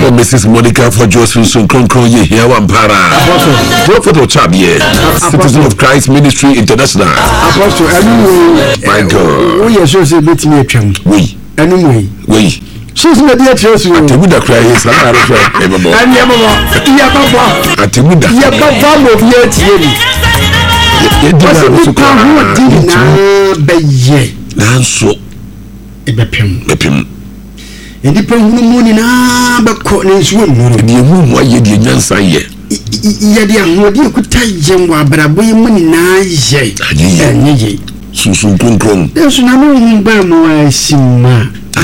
Dr. Mrs. Monica for Joseph Sunkronkron ye here Wampara. Prophet Ochabie, Citizen of Christ Ministry International. Apostle, anyway, my God. We are so say bit me atwam. We. Anyway. We. So me dey trust you. Atibuda cry is na ara so ebebo. Ani ebebo. Iya baba. Atibuda. Iya baba mo bi atie ni. Ye di na so ka ho di na beye. Nanso bepem. Edi pa hunu mu ni na beko ne nso mu. Edi emu mu aye di nyansa ye. Iya di ahodi ekuta yem wa brabo yi mu ni na ye. Enye. Susun konkron. Yesu na no hu ba mo asima.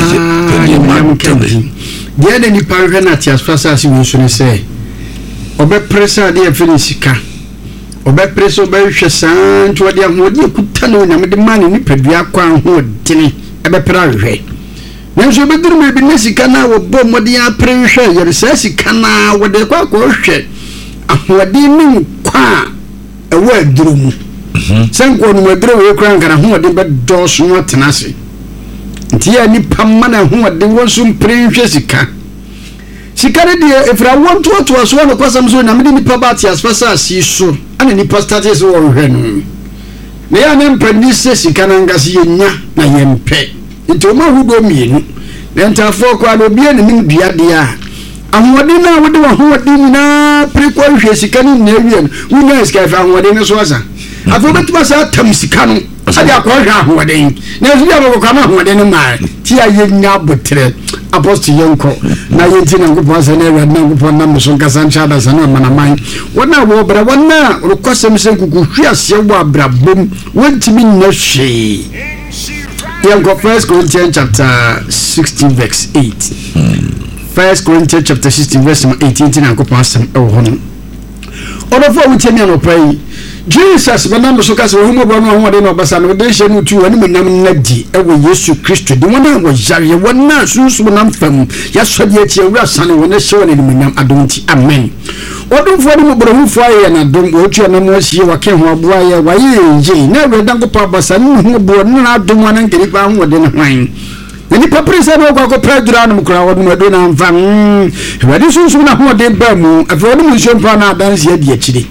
Dia de ni parwe na ti asfasa si wonso ne se. Obe presa de afinisika. Obe presa obe hwe san to de ahodi ekuta no na me de mane ni padua kwa ho dini ebe pra hwe. Nanso be duru me bi na sika na wo bom mo de apre hwe yere sa sika na wo de kwa ko hwe. Ahodi ni kwa ewo aduru mu. Sanko no maduru we kran kana ho de be doso no tenase. Ntia ni pamana ho de wonso mpre hwe sika. Sika de efra wonto to aso no kwasam so na me ni pa ba ti asfasa asi so ana ni pastate so wo hwe no. Me ya ne mpani se sika na ngase yenya na yempe. Nti o ma hudo mienu. Na ntafo kwa do bia ne nim dua dia. Ahode na wode wo hode na prekwa hwe sika ni na wie no. Wunya sika fa ahode ne so asa. Afo betuma sa tam sika no. Ade akwa ahode. Na so ya bo kwa ma ahode ne ma. Ti ayenya botre. Apostle Yonko na yenti na ngupo asa na ewad na ngupo na mso nkasa nchada sana manaman wana wo bra wana rukwasem se nkuku hwi ase wo abra bom wontimi na hwe Yonko 1 Corinthians chapter 16 verse 8 1 Corinthians chapter 16 verse 18 na ngupo asa ewo hono odofo wutemi anopai Jesus banam so kase wo humo bonu ho de no basa no de hye no tu ani menam nadi ewo Yesu Kristo de wona wo yare wona susu nam fam ya sodi ati awura sane wona hye wona ni menam adonti amen odofo de mo brohufo aye na dom wo tu na mo hye wake ho aboa ye waye je na we danko pa basa no ho bo na adom wana nkeri pa ho de no hwan ni paprisa no kwa ko predura no mkura wo no do na mfa wadi susu na ho de ba mu afi wo mo hye pa na adanse adi akire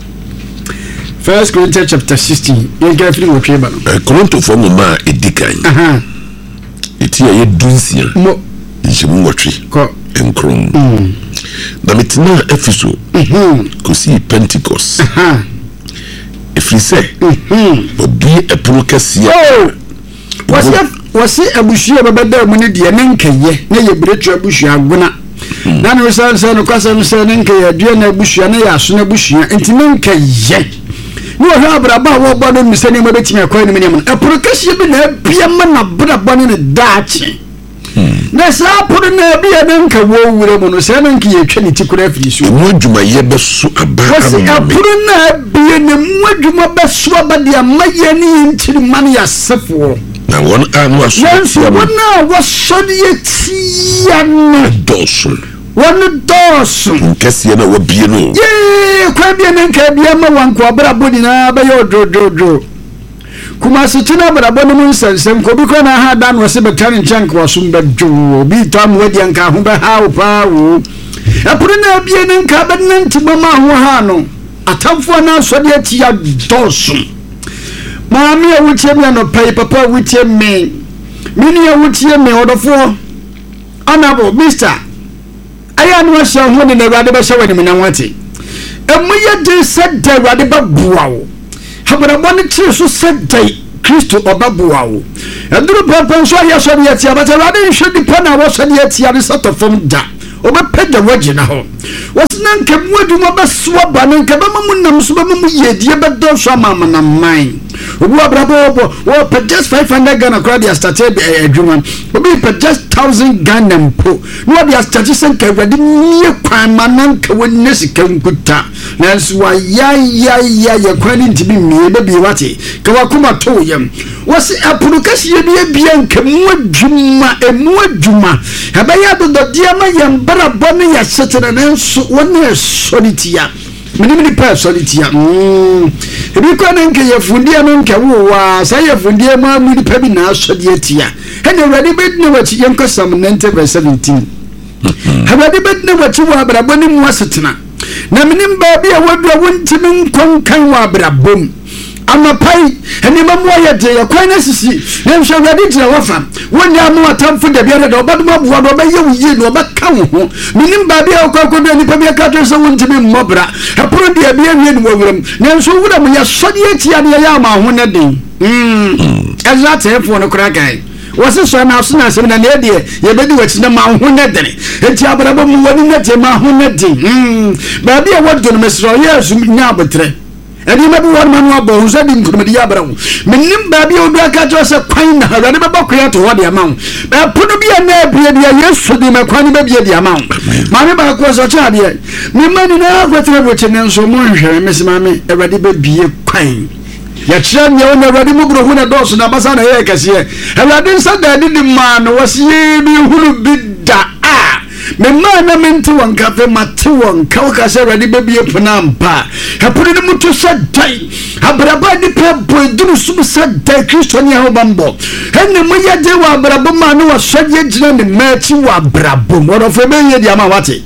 1 Corinthians chapter 16. You get free with Keba. Korinto for mama edikan. Eti ye dunsia. Mo. Njimu watri. Ko. Enkron. Na metina Efeso. Kosi Pentecost. Efrise. Obi epono kase. Wasi abushia babada mu ne de nenkeye na ye bretu abushia agona. Na no sansa no kwasa no se nenkeye adua na abushia na ya so na abushia enti nenkeye. No ha braba wo bono misani mo betimi akwa ni menyam aprokasi bi na bia ma na braba ne daachi na sa podo na bia na nka wo wure mo no se na nka ye twani tikura afiri so mo adwuma ye beso aba wasi apodo na bia na mo adwuma beso aba dia maye ni ntiri man ya sefo na won anu aso ya wona wo sodi etia na dosun one dos nkesi na wo bie no ye kwa bia na nka bia ma wanko brabo ni na ba yo dro kuma se tuna brabo no mun sansem ko bi ko na ha dan wo se betane nchank wo sum badwo bi tam wadi anka ho ba ha wo pa wo apure na bia na nka ba nan ti ba ma ho ha no atamfo na so de atia dos maami a wutie me no pai papa wutie me mini a wutie me odofo honorable Mr. aya no hye ho ne na Awurade ba hye wani menam wate emuye de sedda Awurade ba buawo habara bone chi so sedda Kristo obabuwa wo eduru papa so aya so de atia ba Awurade hwe di pa na wo so de atia ne satofom da obepeda wagina ho wasna nke mwaduma baswa bana nke ba mamunam so ba mamu yedie bedo so amama na man obu abrabo wo pe just 500 Ghana crowd ya started adwuma obi pe just 1000 Ghana mpo no dia start sen ka Awurade nie kwan manan ka wonni sika nkuta nanso wa ya kwani ntibi mie be bi wate ka wakoma to yam wasi apurukasi ye bia nke mwadwuma emwadwuma abaya do dia ma yam barabone ya setere nanso wona solitia mini pa solitia ebi ko na nke ye fundia no nke wo wa sa ye fundia ma mu pa bi na asodi atia ene Awurade be ne wachi ye nkosam 90 verse 17 Awurade bɛdina wakyi wɔ abrabɔ ne mu asetena na menim baabi a wadu a wontimi nkɔnkan wɔ abrabɔm amapai enima mo ya de yakwan na sisi na nhwe Awurade gyina wafa wonya mo atamfo da biara da obadom aboa do obɛyɛ wo yie no obɛka wo ho menim baabi a okwakodo nipa bi aka to so wontimi mmɔbra aporo de abi awie no wɔwuram na nso wuram ya sɔde atia ne ya ma ho na den ɛza tefo no kora kan wose so na so na sem na ne de ye bedi wachi na ma ho na dene enti abrabɔ mu woni na te ma ho na den baabi a wodo no mesro ye asum nya abotre eni ma bi won ma no abo ho so di nkurumadi ya abrawo menim baabi odu aka to se kwan na Awurade bɛbɔ koya to wode ama wo pono bi na bia bia Yesu di ma kwan ba bia di ama wo ma me ba ko so cha de me ma ni na akwatere bo che ne nso mo nhwere mesima me Awurade ba bie kwan ya kyerɛ nyɛ wo na Awurade mu bro hu na dɔso na basa na yɛ kɛseɛ Awurade nsa da di ma no wɔsie bi hunu bi da me ma na mente won kafe mate won ka ka se Awurade bebie pona mpa hapuri ne mutu sadai abraba ni pe boiduru sum sadai Kristo ni ho bambo enne mo ye de wa abrabo ma no wa sɔgye gyina ne machi wa abrabo mo do fe be ye dia ma wate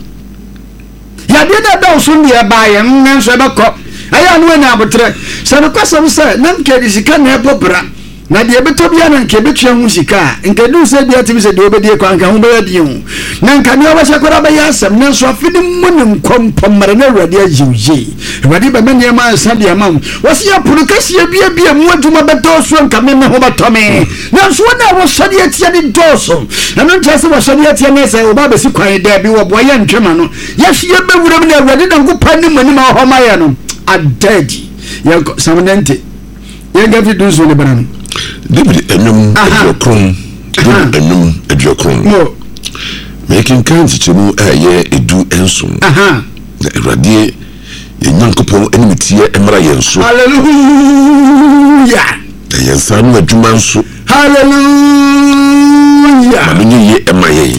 ya de da da so ne ba ye nso be kɔ aya no na abotre se no kwasam se na nke di sika na ebobra na de beto bia na nke betwa hu sika nke du se bia timi se de obedie kwa nka hu be ya die hu na nka ne obasha kwara ba ya asem na so afidi mu ne nkompomare na Awurade ajiwje Awurade ba mene ma asa de amam wose ya puru kasie bia mu aduma beto so nka me ho batome na so na wo sɔde atia de doso na no ntia se wo sɔde atia ne se oba besi kwan da bi wo boye ntwema no ya hye bewuram na Awurade na nkopa ne mani ma ho ma ya no adadi ya samonente ya gafi du so le barano David enum adwokron David enum adwokron no making kinds of chemu aye edu ensum na Awurade yenyankopon enimitie emra yenso hallelujah yensa no adwuma nso hallelujah mamenye ye emaye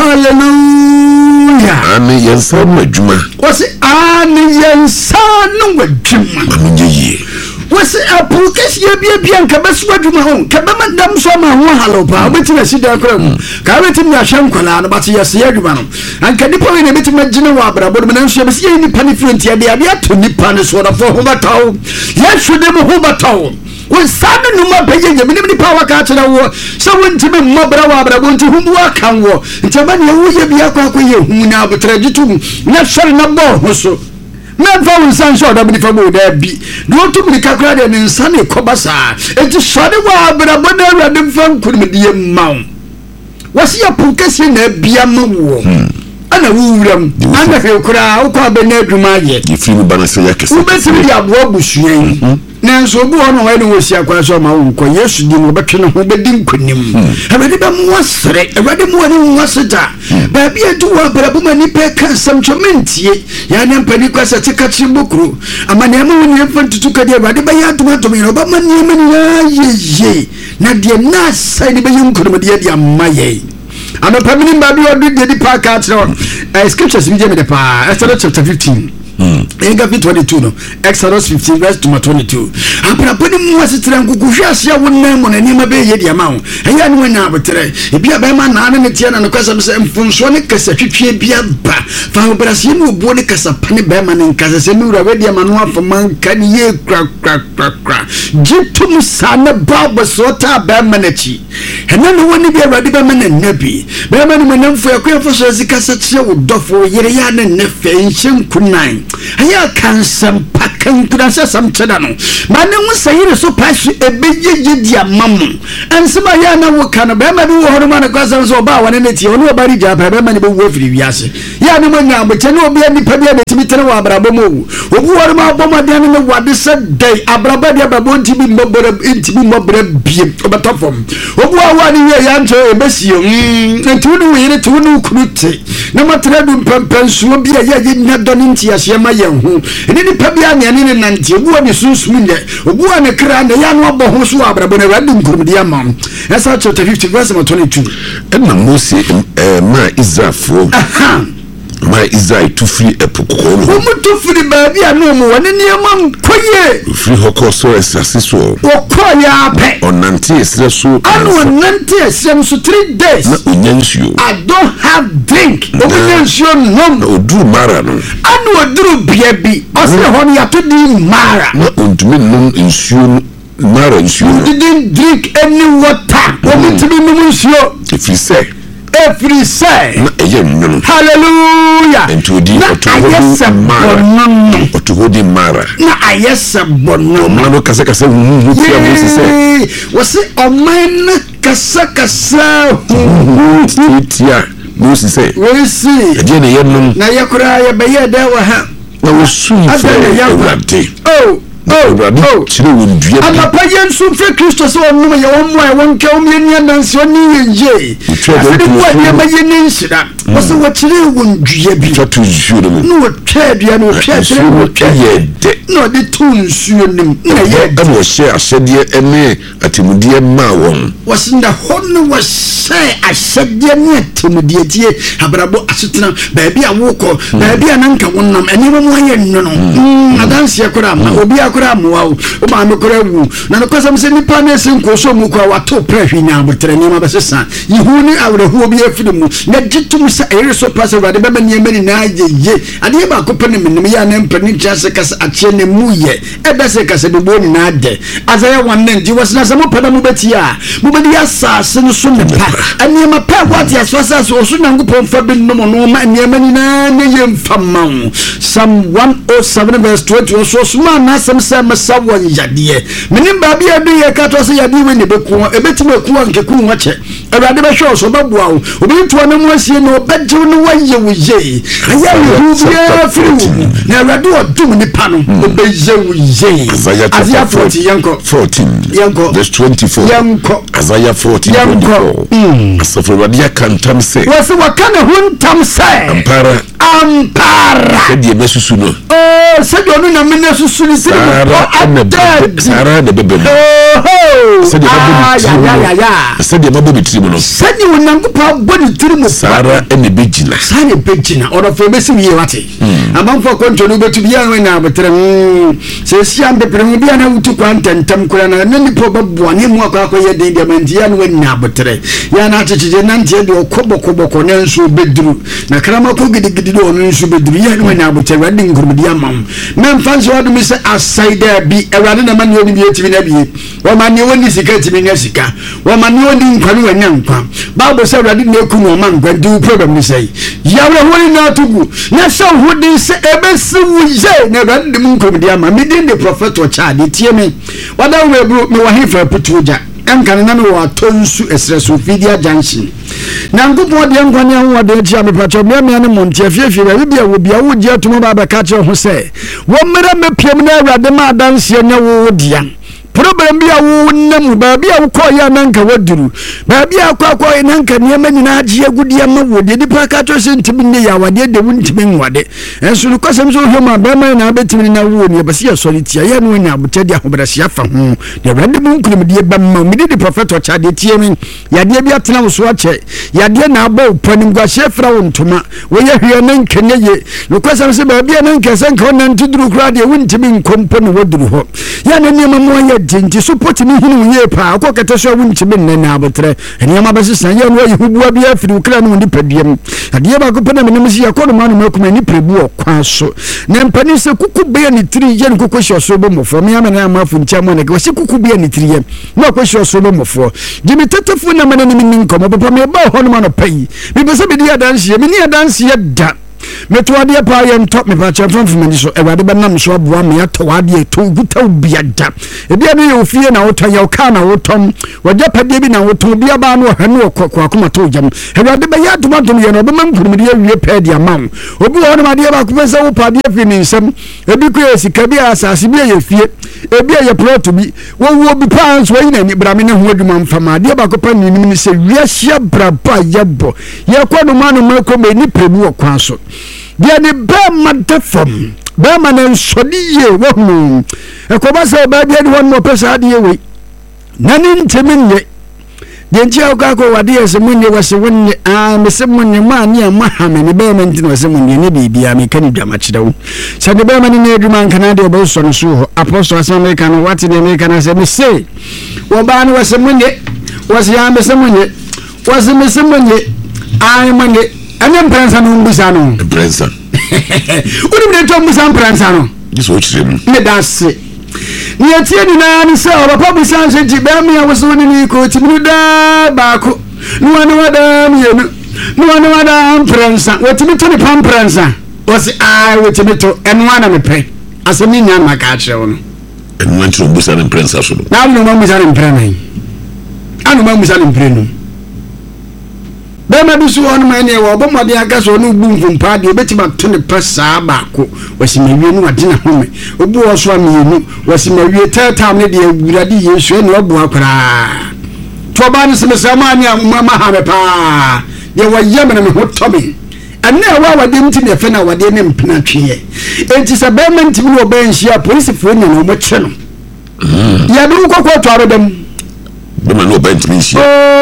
hallelujah ame yensa no adwuma wasi ane yensa no adwuma mamenye ye wasi apukesi bia nka besu adwuma ho ka bema dam so ma ho halopa obeti na sida kra mu ka beti na hwe nkwala no bati yesi adwuma no anka nipa we na beti magine wa abrabo no na nso besi nipa ne front ya de ato nipa ne so da fo ho bataw ya hwede mu ho bataw won sanu no ma beye ye minim nipa wa ka kira wo so wontime mmobra wa abrabo nti humu akan wo ntama ne wo ye bia kwa ye humu na abotra gitum na hwere na bo ho so Memfa unsan so da binifa bo da bi do to mi kakra de nsan e kobasa enti sode wa abrabo na Awurade mfa nkurumdie mawo wasi ya punkesi na bia mawo ana wuram ana he kura ukwa be na adwuma ye yifimu bana se yakese ubetimi dia bo abusuan nanso obu ono wa ne wosi akwa so ma wo nko Yesu di mo betwe no ho bedi nkonim Awurade ba mo wasere Awurade mo wani mo waseta ba bia du wa abrabo ma ni pe kan samchomentie ya ne mpani kwasa tika chimbukuru amane ma woni mfantutu ka de Awurade ba ya tomato mi ba mani mani ye na de na sai ni be yunkono de dia maye ano pamini ba bi odu de pa ka tro scriptures bi je me de pa Exodus chapter 15 Engafi 22 no Exodus 15 verse 22 apraponi mu asetre nkukuhwe asia wonnan mo nani ma be ye dia ma ho eya ne wanya abotre ebia ba ma na ne tie na no kwasa se mfunso ne kasa twetwe bia ba fa obrase ne obo ne kasa pane ba ma ne nkasa se mi wura we dia ma no afaman kan ye kra jitum sana baba sota ba ma na chi ena no woni bia Awurade ba ma na nabi ba ma ne manamfo yakwa so zikasa kye wo dofo yere ya ne nefe nhyem kunan aya kansam pakan kurasa samteda no mane wo sayire so pasu ebeye dia mamu ansema ya na wo kana be ma bi wo hono na kwasa so ba wane ne tie ono obari ja ba be ma ne be wo firi wiase ya ne manya aboche ne obi nipa bia ne timi tere wo abrabo mo obu wore ma aboma dia ne wade se dai abraba dia babo ntimi mbobere ntimi mbobere biem obetofom obu awa ne ye ya nto ebesio ntunu yire tunu kurute na matre du pampansuo bia ya ye nyado ne ntia ma yehu eni ni pabia ne ne nantie obu ani sunsun ne obu ani kra ne ya no abo ho so abrabo na Awurade nkurumdi amam esa chapter 50 verse 22 enna Mose ma Israelfo ma Israel to free a pokolo. To free baby and no more. And in your mom, free Hoko so as assessor. Or call ya pay on Nanti, so. I know Nanti, some 3 days. I don't have drink. No, do Mara. I know do baby. I say, honey, I told you Mara. Und men ensure Mara ensure. You didn't drink any water. If you say. Every say hallelujah and to the Mara na ayesa bono mano kasa was it a man kasa tia Moses say we see again yenum na yakura ya baye da wa ha na wosu ama payen su fe Kristo so onum ye won mo e won ka o mienia nanso ni ye afidi wo ye baye ni nsira wo se wo kire won dua bi to nsuo no no twa dua no twa kire wo twa ye de no de to nsuo nim na ye de wo hye ahyede ene atemudie ma won wo se nda honno wo hye ahyede ne atemudie tie abrabo asetena baabi a wo ko baabi a nanka wonnam ene wo mo ye nno no adanse akora ma obi akora moa o ma me kora wu na no kwasam se nipa na ese nkoso mu kwa wato prehwe nya abotre ne ma besesa yihu ni awrehu obi afiri mu na gitum sa ere so pasa wade baba ne mani na ye ade ba ko pene menim ya na mpani chase kasa ache ne mu ye ebe se kasa bebo ni na ade azaya wanne ji wasna sa mo pada mu betia mu bedi asase no so ne pa ane ma pa what ya so sa so nyankopon fa bi no no ma ane mani na ne ye mfama Psalm 107 verse 20 so ma na sam sa masawon yade menim ba bia bi ye ka to se yade we ne beku ebetime ku ankeku nwache awade be hwe so babua o obi to na mu asie no bejew no waye wuye aya hu bia firu na awade odum ni pa no obeye wuye Isaiah 40 yanko 14 verse 24 yanko Isaiah 40 24 asafo radia kantam se wase wakana huntam se ampara sedi mesusu no sedi onu na mena susu ni sedi Sara de bebe sedi mabo bitiri no sedi wonankopa bodi tiri mo Sara ene begina ora fo besi wiye wate amanfo kontrolu betu bia no na betre se sia mbepre mu bia na wutu kwantantam kura na nani po babbo ne mu akwa ye de diamant ya no na betre ya na chichije nantie de okobokoboko ne nso beduru na krama ko gidigidi do no nso beduru ya no na betre wadi ngurumdi amam na mfanso wadu mi se asaida bi ewade na mani oni bi etimi na bi wo mani woni sika etimi na sika wo mani woni nkwani wanya nkwa bible say ewade na eku no man gwa do problem ni say yawe honi na tugu na so hodi se ebesi wuje na ewade dem nkrumdi amam mi din the prophet o child tie me wada we bro me wa hefa putuja enkan na no wa tonsu esreso fidia junction na ngupo de nkwane ho de chia me pacho me ne monte afiefie ba bia wo bia wo dia tomo ba ka che ho se wo mera mepiem na awade ma danse nya wo dia problem bia wo nam ba bia wo ko ya nanka waduru ba bia kwa nanka ne manyina agie gudia ma wo de dipa ka to se ntimi ne ya wade de wo ntimi nwade enso no kwasem so homa ba ma na betimi na wo ne ba se ya solitia ya no nya abute de ahobrasi afa ho de rande bunkulum de ba ma mi de prophet o cha de tie mi ya de bia tena wo so ache ya de na aba upanim gwa shefra wo ntoma wo ye hwe na nkene ye no kwasem se ba bia na nkese nka na ntuduru kra de wo ntimi nkompo ne woduru ho ya na ne mo ya jinji support ni hinu ye pa ko kete so wo ntimi ne na abotre eniama ba sisa ye no ye hubua bia firi ukra no ndi padiem ade ba ko pena menem si yakọ no manu makuma ni prebu okwa so na mpani se kuku be ni tiri ye nko ko so bo mofo me amana amafu ntia mo ne ko se kuku be ni tiri ye no ko so bo mofo jimi tetefu na mana ni nkomo papa me ba ho no manu pai me be se be dia danse me ni danse ye da metwade pa ye ntop me pa chamfam fumani so ewade ba nam so aboa me atwade to guta biada ebia no ye ofie na wotan ye ka na wotom wade pade bi na wotom bia ba no hanu okwa akoma to jam ewade ba ya tomato ye no be man kurumide awie pa dia mam obi ho no made ba ko pesa wo pade afi ni nsem ebi ko ye sika bi asase bi ye fie ebi ye plot bi wo bi pa so yi na ni bra me ne ho adwuma mfama de ba ko pa ni ni se wiahia bra ba ye bo ye kwa no manu mako me ni prebu okwa so dia ne ba madafam ba manan sodiye wo ekoba se ba dia ni won mo pesa ade we nani nteminye dentia ukako wadi esemunye wasemunye mesemunye mani amahame ne be menti no semunye ne bibia me kan dwama chidawo sade be mani ne adwuma nkanade obo so no so apostle America no what the America na say me say wo ba no wasemunye wasiya mesemunye wasemunye manye anya mpransa no mbisa no mpransa uri me to mbisa mpransa no diso chirem me dase ni atie ni na ni sa papa bi san se jibe me ya woso ni ko timinu da baako nuwa wada mienu nuwa wada mpransa wetimi to ni pampransa wasi wetimi to enwa na mepe asemi nya maka akire wo no enwa ntro busa ni mpransa so na no ma busa ni mpransa anu ma busa ni mpransa bema bisu on ma ne wo bomode aga so no gbumfum pa de obetima to ne pesa baako wasimawie no ade na home obu wo so amienu wasimawie tatam ne de awurade Yesu ene obu akra to ba ne semesama ne ma ha me pa ye wayem na me hotomi ane wa wade mti ne fe na wade ne mpena twe enti se bema ntimi no obanhia police fo ne no mo kye no ya du kokko to abedam bema no obanhia nhia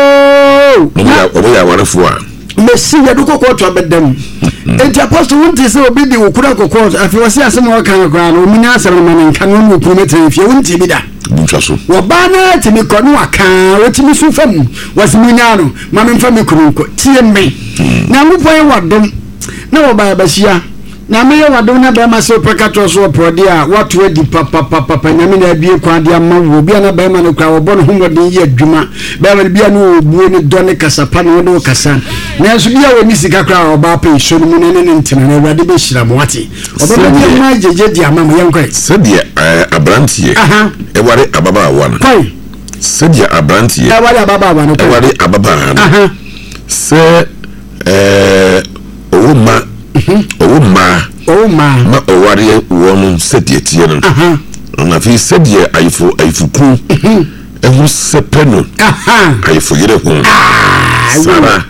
oya warefo a Messi ya duko ko to abedam enti apostle wonte se obi de okura kokko afi wase asem wa kan kwa no munya asem man nka no mu prometer fie wonte bi da buntwaso wo ba na timi ko no aka wotimi su fam wasimunya no ma me fam kurunko tie me na ngupon wadom na wo ba bashia na me wadom na ba ma se opekato so prodi a watu adi papa na me na bie kwa dia ma wo bia na ba ma no kwa wo bono humode ye adwuma ba ma bia no obuo ni done kasapa no no kasa na so bia woni sika kwa oba pe so no ne ntina na awade be hira mo wate oba bia ma jeje di ama mo yenkoi se dia abrantie e ware ababa awana kai se dia abrantie e ware ababa awana e ware ababa awana se owo ma ma oware wonu sedie tie no na fi sedie ayifuku ehu sepeno ayifu yire hu sara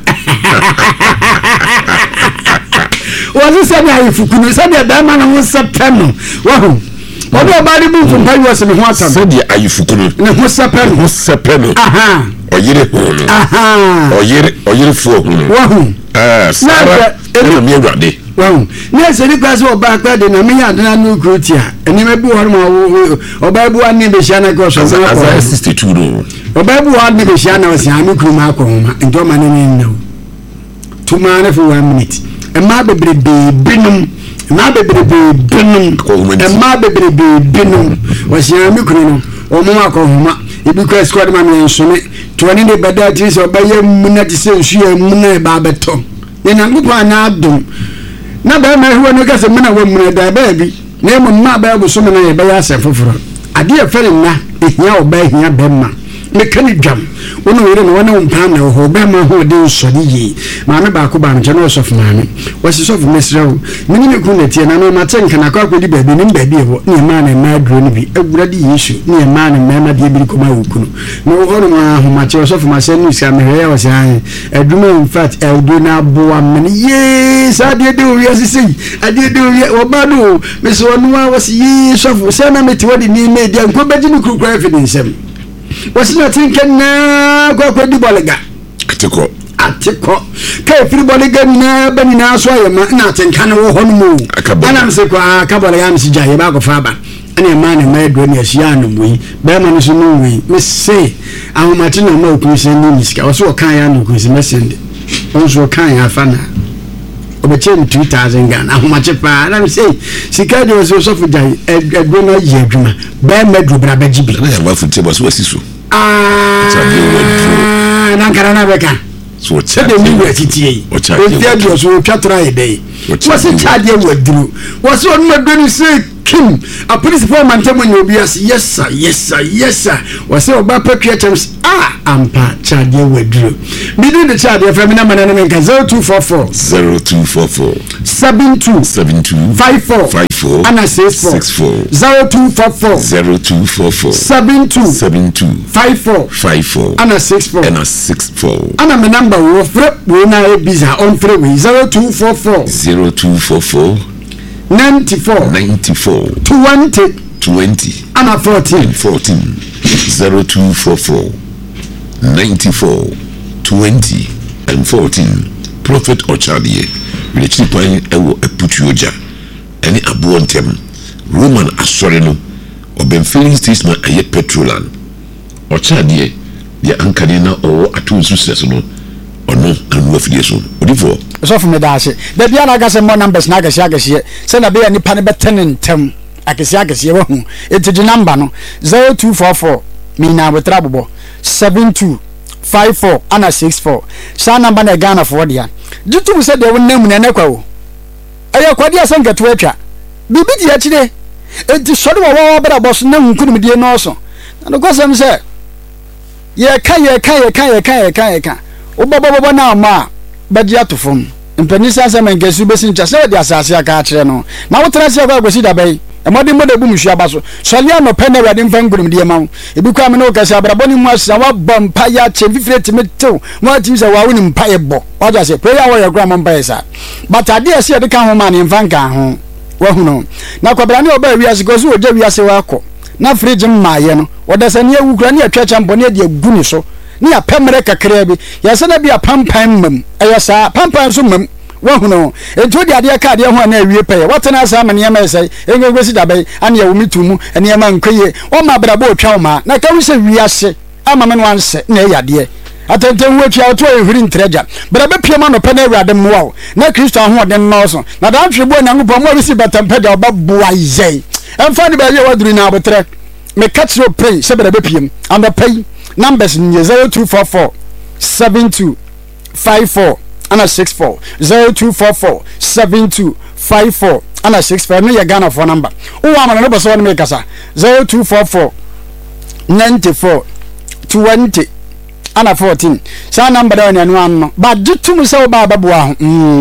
wasi sedie ayifuku no sedie da ma no sepeno wahu obi obadi bu fun payi wase me ho atam sedie ayifuku no ne ho sepeno oyire hu no oyire fu hu no wahu sara eno mi awade wow na se ni kwase oba akwa de na me ya de na no krotia eni me bu horo ma oba bu ani be hia na ko so as 62 no oba bu ani be hia na wasi ami kru ma ko ma ento ma ne no tuma na for 1 minute e ma bebrebe binum ma bebrebe binum e ma bebrebe binum wasi ami kru no o mo ma ko homa e bi kwa squad ma me nsome to ni de beda ti se oba ye muna ti se nsu ye muna e ba beto ni na ngupa na adum na ba ma huwa no gase mena wa mena da ba bi na mo ma ba bu so mena ye ba ya se foforo ade e fere na ehia oba ehia ba ma me kani dwam wono were no wona umpa na ho ba ma ho de nsori yi ma me ba ko ba nche no sof ma me wasi sof mesrawo mini me ku na tie na no ma tenka na kwa kwodi ba bi nim ba bi ho ni ma na ma dro ni bi agurade Yesu ni ma na ma de bi ko ma wuku no no ho no ma ho ma che sof ma se ni sia me he ya wasi an aduma in fact eldo na bo amene ye sa de wi asisi ade de wi oba do me so no wa wasi ye sof se na me ti wodi ni me de ko beji ni kru evidence wasi na tinken na kwa di bolega atiko ka free bolega na bani na so ayema na tinkan wo ho no mu ana mse kwa ka bolega msi jaye ba ko fa ba ana ma na ma do ni asia no mu ba ma no so no wi me say ahomati na ma okun se ni misika wasi o kan ya no okun se mesende onso kan ya fa na obechen 2000 Ghana ahomati pa na me say sika de wasi so fu jaye edwo na ye adwuma ba ma do bra ba jibi na ya ba futi ba so wasi so na nkara na beka so chede mi wetitie o dia so twatra ide wasi chade waduru wasi onu madoni say kim a police for mantemo ni obias yes sir wasi oba pakua terms ampa chade waduru mi do the chade from na manana menka 0244 72 54 ana 64 0244 72 54 ana 64 ana me number wo fre wo na e biza on fre we 0244 94 20 ana 14 0244 94 20 and 14 Prophet Ochadie Richie Pine Ewo Eputuoja any abuon tem Roman asori no oben filling station aye petrolan Ochadie the ankane na owo atunsu seso no ono anu afidie so odifo so from me daase da bia na gase mo numbers na agase se na be ya nipa ne betenentem akese wo hu etiji number no 0244 mina botra bobo 7254 ana 64 sa number na Ghana for dia jitu se de wonnam na ne kwawo aye kwadi asanka to atwa bibi di akire enti sori wo bra boss na hunkunu die no so na go sem se ye ka obobobo na ma badi atofom mpanisa se mengesu besin cha se de asase aka akire no na wotra se kwa gosi da bai amode mo da bu muhia baso sole ano pene wade mfangurum de ma ebi kwa me no kase abraboni mu asa wa bompa ya che fifreti metew mo ati se wa woni mpa ye bo waja se prayer warrior gra mpa esa but ade ase de ka ho ma ne mfanka ho wa hu no na kwabra ne oba wiase gozo oja wiase wa akọ na fridge mmaye no odasa ne awukura ne atwacha mbone de agu ni so ne apemre kakra bi yase na bi apampan mam ayasa pampan so mam wahuno etu di ade ka ade ho na awie peye wotena asa ma ne ma sai engwesi dabai ane ya wumitumu ene ma nkwe o ma brabo otwa ma na ka wi se wiase ama me no anse na yade atenten wetwa oto ehuri ntreja brabe piema no pe na awade mwa na Kristo ho de no so na da hwebo nyankopɔ mo risi batampada obaboa yei emfa ne ba ye waduru na abotre me katro pray se brabe piem and the pay numbers ni 0244 7254 ana 64 0244 7254 ana 64 no ya Ghana for number o wa mana no boso no me kasa 0244 94 20 ana 14 sa number da ni anu anno ba jitum se ba baboa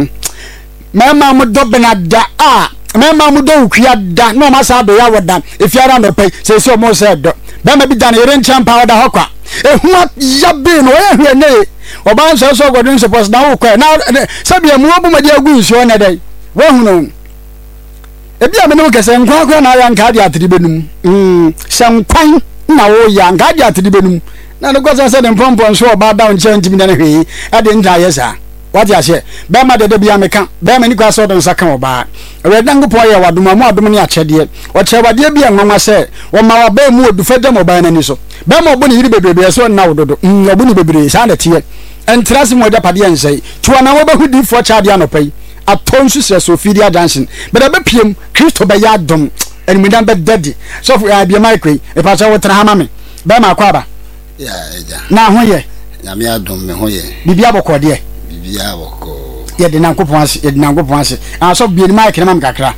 mama mu dobena da mama mu do ukua da no ma sa do ya wodan efiara no pay se mo se do ba ma bi da na yeren champa da hokwa ehu ya be no ya hwe ne oba so godun suppose na ukwa na sabi mu obu ma di agu nso na dai wo hu no ebi a me no kese nkwa kwa na ya nka di atribenum sankwan na wo ya nka di atribenum na no kwasa se de pompon so oba da nche ntimi na hwe ade nta yesa wati ase be ma de bia meka be ma ni kwa so don saka oba we dangu po ya waduma mu adum ni achede o che wade bia nwanwa se wo ma wa be mu odufa dem oba na ni so be ma obu ni yiri bebrebe so na wododo obu ni bebrebe sa na tie entrasi mo da pade ensai tuwa na wo ba hudi fo chade anopai atonsu se so fidia dancing be da be piem Kristo be ya dom enimidan be daddy so for bia micro e pa so wo tra hama me be ma kwa ba ya eja na ho ye ya me adom me ho ye bibia bokode bibia boko ye de nankopon ase so bi ni mic na mam kakra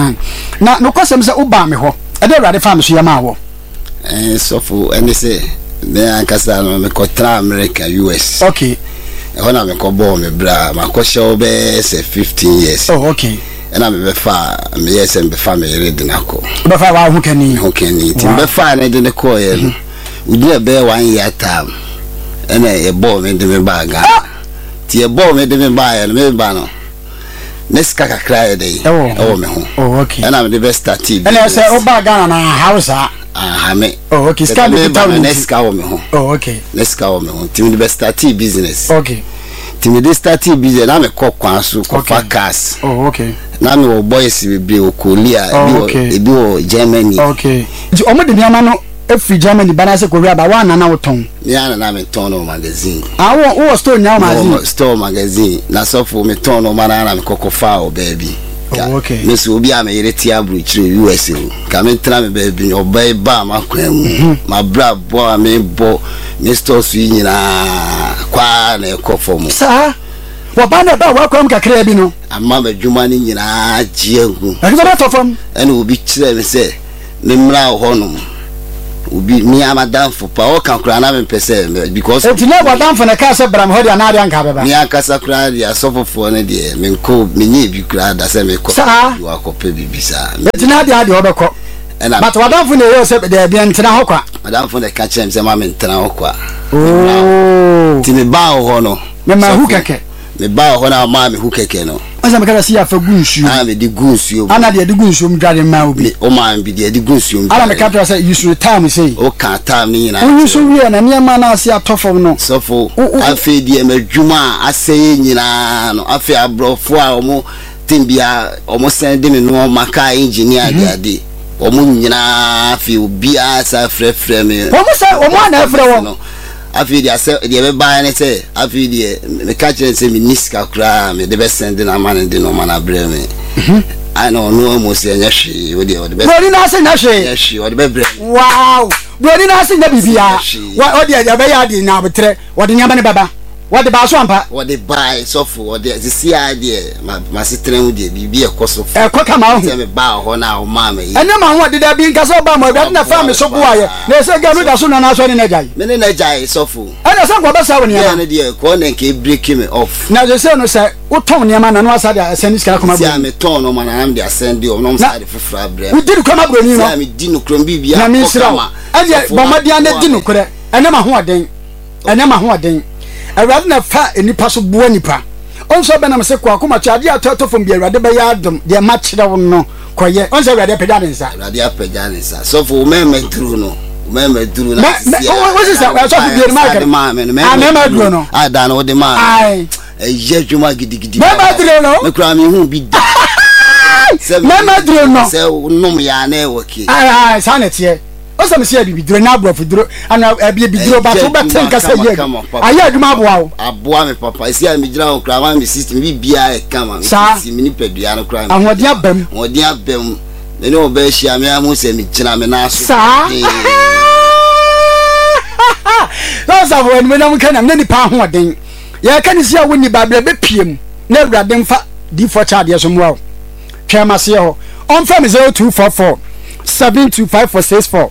na no kwasem se uba me ho e de rade fam so ye ma wo so for any say me ankasa no me kotra America US okay hona me ko bo me bra ma ko show be say 15 years oh okay na me be fa me yes me fa me ready na ko be fa wa hu kani ti be fa na de ne ko ye udi be 1 year time ena e bo me de me baga ti e bo me de me ba ya me ba no neska kakra ye dey oh me ho oh okay ena me de be start TV ena say o baga na house me oh okay ska me town neska o me ho oh okay neska o me ho ti me de be start business okay ti me de start business na me kokwan so ko cars oh okay na me o boys be o Korea ebi o Germany okay ti o mo de niama no efi Germany bana se Korea ba wa na woton ya na me ton no magazine wo store nya magazine store magazine na so for me ton no mana na me kokofa o baby oh okay me so obi a me yere ti abru chire USA ka me tra me baby obai ba makwam ma bra bo me bo me store su nyina kwa na ekofo sa wa bana ba wa kwam kakra bi no amma ba djuma ni nyina jiegu akaba to fam ene obi chire me se me mra honum obi mi amadam for pa o kan kura na me pese because e tile wa dan for na ka se bram hodi na ade anka beba mi akasa kura dia sofofo ne de me nko me nye bi kura da se me ko wa ko pe bibisa e tile ade obekọ but wa dan for ne yo se de bi ntina hokwa madam for ne ka chem se ma me ntina hokwa oh ti me ba ho no me ma hu keke me ba ho na ma me hu keke no asa me kala si afa gunsu me di gunsu ana de gunsu mdware ma obi o man bi de gunsu ana me kala say use time say o ka time ni na o use wi na niam na asi atofom no sofo afi de madwuma aseye nyina no afi abrofo a omo timbia omo send me no maka engineer de omo nyina afi obi asa frefre me omo say omo na frɛ wo afi dia se dia be buy ne say afi dia me catch say me niska kra me de be send na man de no man abre me I know no mo say nyashi we dia be bro ni na say nyashi we be bre wow bro ni na say na bibia o dia ya be ya di na betre wo de nyama ne baba wo de ba so ampa wo de buy so for wo de see idea ma sitrem de bibia ekoso e ko kama ho say me ba ho na o ma me ene ma ho de da bi nka so ba mo ga na fa me so bo aye na se ga no da so na so ne na jai me ne na jai so fu ene se ko ba sa wo ne ya ne de ko ne ke break me off na je se no se wo ton ne ma na no asa de send iska koma bro me ton no ma na am de send o no sa de fufura bre wo di koma bro ni no me di no krom bibia na mi sira ene bo ma dia na di no kore ene ma ho aden ene ma ho aden awurade na fa enipa so boa nipa onso be na me se kwa kuma chade atotofom bi awurade be ya adom de ma kire wo no koye onso awurade peda ne nsa awurade apeda ne nsa so for me duru no me duru na wo se sa so fi bi ma me duru no ada no de ma ai ye juma gidigidi me duru no me kura me hu bi me duru no se num ya na e woke ai sa na tie osa me se bi duro na abrofu duro ana abi duro ba to betin ka se ye aya aduma aboa me papa isi a me gira on kra ma me system bi bia e kama me ni pedua no kra ahodi abam me no be hia me amu se me gira me na so sa osa bo me na mu kana me ni pa ho den ye ka ni si a woni ba be piem na awurade mfa di for charge so mo twema se ho on fa me 0244 725464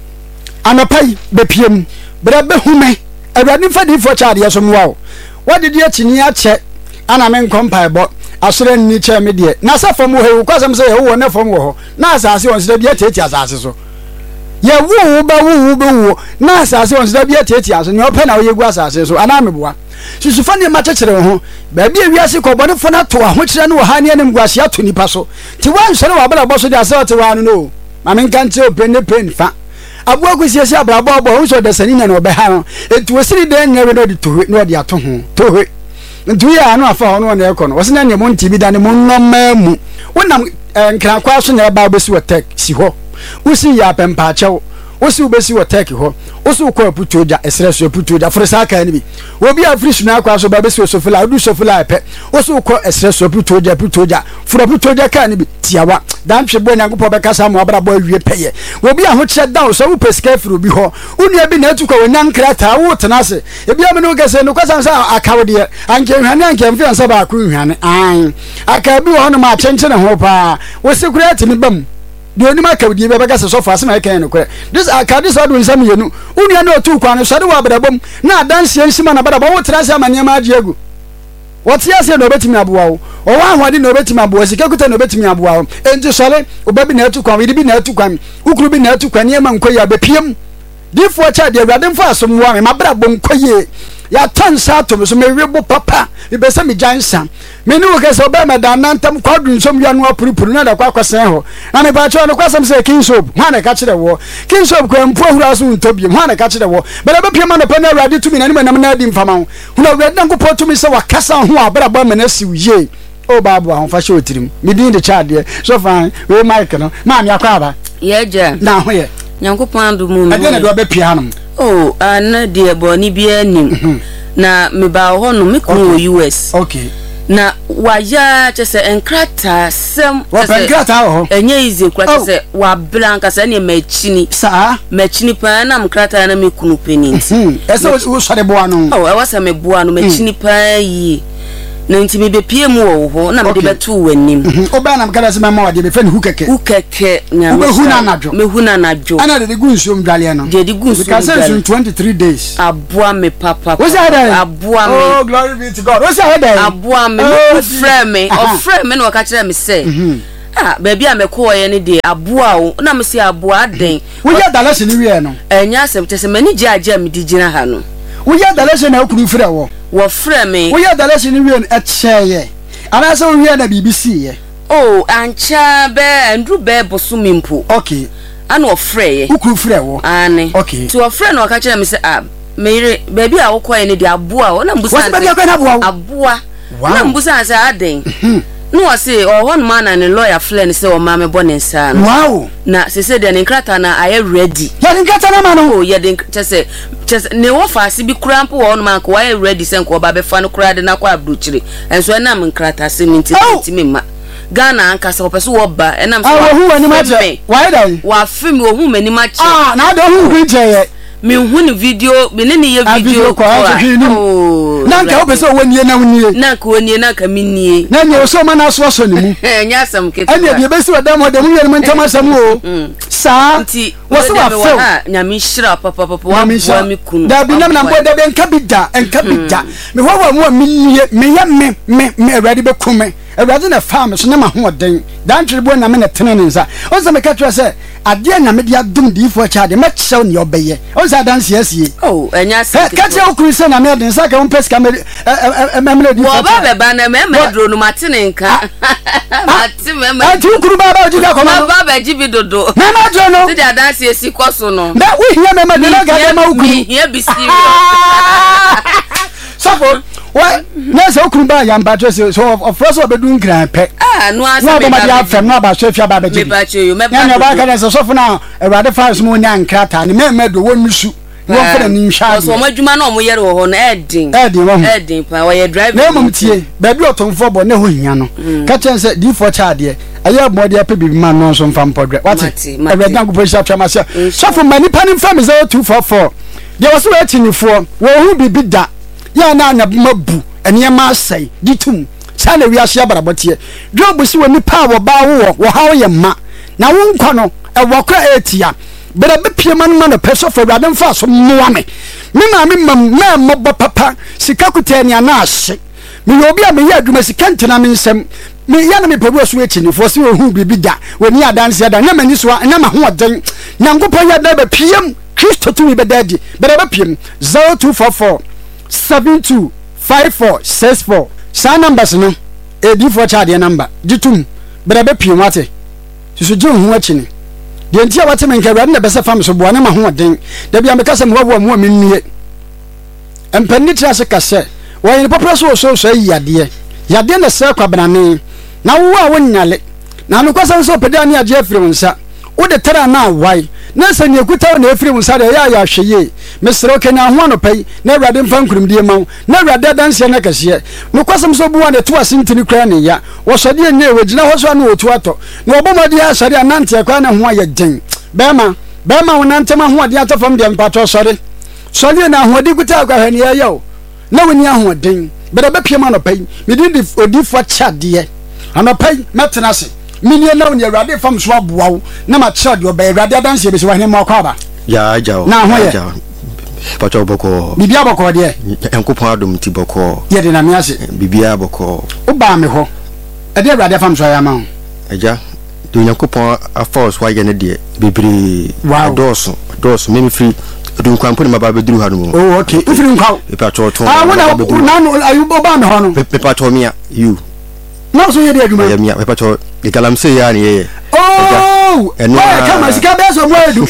anapai be piem bra be hume awurade mfa di for charge so mo what did you chini ache ana men kompa ebo asore ni che me de na safom wo he kwasem se he wo na fom wo ho na asase on se de tete asase so ye wo ba wo na asase on se de tete asase ni ope na wo yegu asase so ana meboa susufa ne ma chekere ho ba bia wiase ko bone fo na to ho kire ne wo ha ne mguase ato nipa so ti wan sore wa bala boso de ase te wa no ma men kan che open fa abu agusiesi abrabo bo ho so de sani na no be ha no etu osiri de nyewe no de tohwe no de ato ho tohwe ntu ya no afa ho no na ekọ no wose na ne mo ntibi da ne mo nnoma mu wonam nkra kwa so na ba besi wo tek si ho usi ya pempa chew usi ubesi wo tek ho usi ko aputoja esreso aputoja fresa ka ni bi obi afrisu na kwa so ba besi sofila odu sofila pe usi ko esreso aputoja fura aputoja ka ni bi tiawa dan hwe bo nyankopɔ bɛkasa mo abrabɔ awie pɛyɛ obi a ho kyɛ daw so wo peska furu bi ho unia bi na atukɔ wonya nkrata wo tenase ebi am no gese no kwasam sa akawde anke hwane anke mfi ansa ba akru hwane an akabi wo no ma kyenkyene ho pa wo sekura atimi bam de onima akawde be bɛkasa so fa asema kan no kore this akadi so do nsam yenu unia no tu kwa no sɔre wo abrabom na adanse nsima na badaba wo tenase amaniam agiegu wati ase no betimi aboa wo owa ahwade no betimi aboa sika kuta no betimi aboa wo enti sole obabi na atukwan widi bi na atukwan ukuru bi na atukwan yema nkoyi abepiem difo cha de awurade mfa asomwa me mabra bo nkoyi ya tansa atom so mewebo papa ibese me jansa me ni wo kese oba me dan nantam kwadu nsom ya no apurupuru na da kwa kwasen ho na me ba cho no kwasam se king soap hwa na ka kire wo king soap kwa mpu ahura so ntobiem hwa na ka kire wo bere be piem na pa na awurade tumi na ni manam na adi mfama ho huna awurade nkopɔ tumi se wakasa ho abra ba me na siwye o babu ahon fa show tirim me din de chade so fine we mic no ma me akwa aba ye je na ho ye nyankopɔn do mu ade na do be pia hanum oh ana de boni bi anim na me ba ho no me ko US okay na waya chese enkrata sem chese enkrata ho enye ize kwa chese wa blanka se ne machini sa machini pa na mkrata na me kunu peninti ese wo sore boa no oh e wasa me boa no machini pa yi na ntimi be pie mu wo ho na me de betu wanim oba na mkada se mama wade be fe ni hukeke nya me huna najo ana de gunsu mdwale no de gunsu because since 23 days aboa me papa what's that aboa me oh glory be to God what's that aboa me friend me no ka kire me say baby a me ko ye ne de aboa wo na me say aboa den wo ya dalase ni wie no enya asem tese mani gya me di gina ha no wo ya dalase na okuru frɛ wo wo frɛ me wo ya dalase ni wie no e kyeye ana so wi na BBC ye oh ancha be andru be bosumi mpo okay ana ofre ye ukuru frɛ wo ane okay to ofre na waka kire me se meire baby a wokoye ne de aboa wo na mbusa baby akwa na aboa na mbusa asa aden no wase hon man and lawyer friend say o ma me bone nsa no wow na se de ne nkrata na aye ready ya nkrata na ma no oh ye de chese ne wo fa ase bi kura mpo hon man ko wa ready sen ko ba be fa no kura de na kwa abruchire enso na me nkrata se minti me ma Ghana anka se opeso wo ba enam so wo hu ani ma je why dan wa film wo hu mani ma che na do hu ku je ye me hu ni video me ne ye video ko na nka opeso wo nie na unie na ka wonie na ka minie na nye so ma na so so ne mu nya sam kete ani bi be si wadam ho dem yele mentam asam o sa wo so wa film nya mi shira papa wa mi kunu da bi nam na bo da be enka bida me ho wa mu minie me ye me ready be kume Ewade na farm so na ma ho den dan twere na me na tene nsa o se me ka twa se ade na me dia dum di fo cha de ma chew ne obeye o se dan se asie oh enya se ka che okuru se na me den sa ka on peska me me di fo ba be ba na me dro no matene nka mati me ati okuru ba ba ji ka ko ma ba ba ji bi dodo na ma dro no ti da dan se esi koso no da we hia me de na ga ma okuru hia bi serious so what na so okuru ba ya mba so of first obedu nkran pe no asa me ba dia fem na ba so afia ba ba ji me ba che yo me ba ba ka na so so na Ewade fans mu nya nkrata ne me do wo nusu wo fere ni nhwa so mo adwuma na mo yere wo ho na edin pa wo ye driver na mum tie ba bi otomfo bo ne ho hia no ka chen se D4 cha de aye body ape bibi man no so mfa mpodre wati Ewade na go police afia ma se so for mani panim fam 0244 de wo so we chinifo wo hu bibi da ya na anya mabu ene ma asai ditum sa na wiase abarabote Job si woni pa wo ba wo ha wo ye ma na wo nkwa no e wo kra etia bere be pie man ma no peso for Ewade mfa so moa me ma me mo papa sika kutani ana ase me obi a me ya adwuma sika ntena me nsem me ya na me pebu so echi ni fo se ohu bibi da woni adanse da na mani so na ma ho oden nyankopon ya da be piem Kristo tu be dadi bere be piem 0244 725464 sa numbers no D4 cha de number ditum bere be piem wate susu je hu achi ni de ntia wate men ka Ewade na be se fam so bo na ma ho oden da bia me ka se mo wo mo mennie empanni tra se ka se wo yin popra so yade na se kwa banane na wo a wonyale na no kwasa so peda ne age afiri nsa wo de tara na wai na se ne kuta na afiri nsa de ya hweye mesro kenya ho no pai na Ewade mfa nkurumdie mawo na Ewade danse na kase no kwasa so buwa de to asintini kra ne ya wo so de ne wagina ho so na otu ato na obomodi ya sare anante kwa na ho aye den bema wo nante ma ho ade atofam de mpato sore na ho de kuta kwa hane ya yo na woni aho den bere be pie ma no pai me di odifo chade anopai metena se minie na woni Ewade fam so aboa na ma chade oba Ewade danse be se wa hane ma kwa ba ya jawo na ho ye pacho boko bibia boko de enkopon adom ti boko ye de na me ase bibia boko oba me ho e de Ewade fam so ya ma eja do yankopon afos wa ye ne de bibiri doso me free do nkwanpo ne maba beduru ha no oh okay ifiri nkwa e pacho to wona no ayu oba me ho no pe pacho mia you no so ye de aduma ya mia pe pacho de galamse ya ne ye oh eno kama sika be so mo edu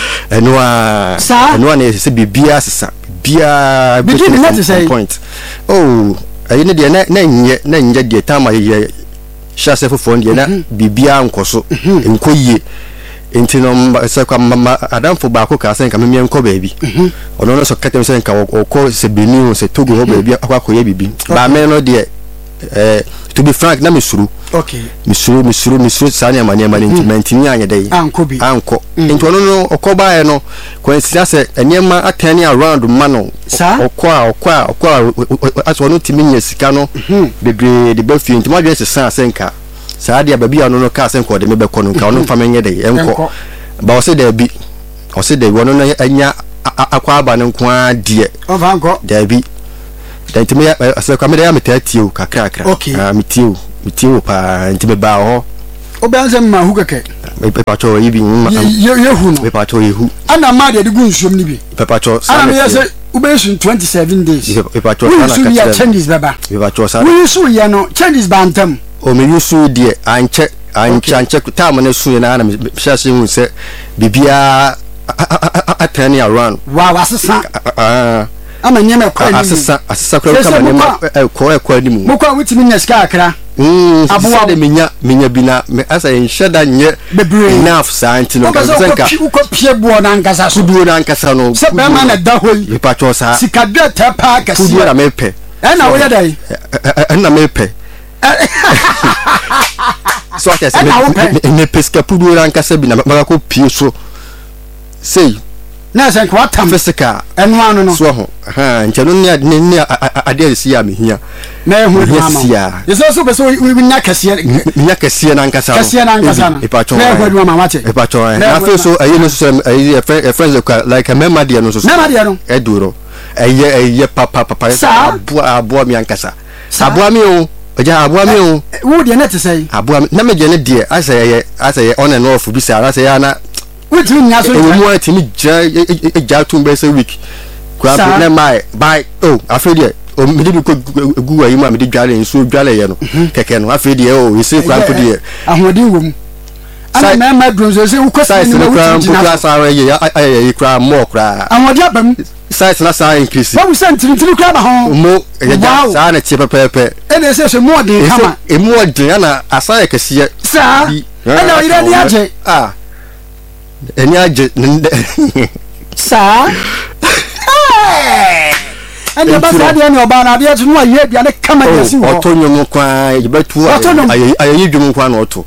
eno ne se bibia sesa bia point oh ayi ne de na nye de tama ye shase fofo de na bibia nkoso enkoyie entino se kwa adamfo ba ko ka sen ka memia nko baabi ono no so katem sen ka okọ se Benin se Togo ho baabi akwa ko ye bibi ba me no de to be frank na mesuru okay mesuru sani amane mantini anya dai anko ento no okoba ye no coincidence enema atani around mano okwa aso no timinya sika no bebre de bafi ntimo adwe se senka saade ababia no ka senka de mebekọ no nka ono famenye dai enko ba o se da bi o se da wono no anya akwa aba no nko adie ovanko da bi da ntimo ya ase kwa me da ya metatiwo kakra mitio pa ntime ba ho obanze ma hu keke pepacho yibi yehu no pepacho yehu ana ma de gu nsuom ni bi pepacho ana me yese ubesu 27 days ipa cho sana ka ya changes baba ipa cho sana we su ye no changes bantam o me yusu die anche time na su na me shase hu se bibia atani around wa wasesa ama nyeme kwa ni asesa kwa kama nyema kwa ni mu mo kwa witimi na ska akra abuwa de minya bina me asa ensheda nye enough santi no ka zenka uko pie buo na nkasa so buo na nkasa no se be ma na da hoyi ipa cho sa sikadwa ta pa ka si buo na mepe na wo ya dai na mepe so ati se me pesca buo na nkasa bina maka ko pie so sei na san kwa tam physical enu anu no so ho nchano ni ade si ya mehia na ehu mama yeso be so we nya kase na nkasa ipa cho na ehu mama wache ipa cho na fe so ayi no so ayi friends like a member dia no so eduro ayi papa abo mi nkasa abo mi o oja abo mi o wo de na te say abo na me je ne de asa on and off bi sa asa ya na wetin nya so e mo atimi ja tumbe se week kwa na mai by afedi o me de ko gu ayi ma me de dwale nso dwale ye no keke no afedi o ise kwa afedi ahodi wom ana ma dronzo se ukosa ni na sa ye ayi kwa mo kwa ahodi abam size na sa increase ba musan tiri kwa ba ho mo ya sa na tie pepepe ene se mo de kama mo de na asa ye kese sa ana ire ni aje eni aje sa ene ba sa de ni oba na de tunu aye bia ne kama yesi wo otonyo mu kwa yebetu aye dwum kwa na oto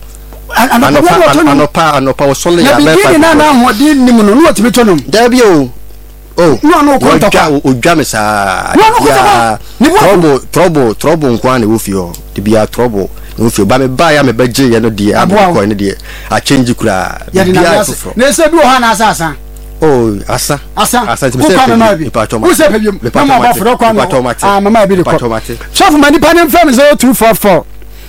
anopa o sole ya be fa na hodi ni mu no no otime tonom da bi o no ko to ka o dwame sa ya trouble nkwa na wo fi o de bia trouble no fi ba me ba ya me beje ye no de aboko ne de a change kura bia na se bi o ha na asasa asa ti se o se pebiem mama ba fro kwa no mama bi de ko chef mani panem fam 0244